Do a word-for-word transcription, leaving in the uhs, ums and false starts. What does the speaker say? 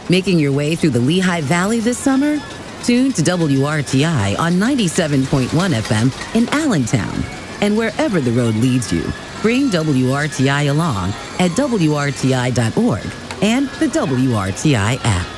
Making your way through the Lehigh Valley this summer? Tune to W R T I on ninety-seven point one F M in Allentown. And wherever the road leads you, bring W R T I along at W R T I dot org and the W R T I app.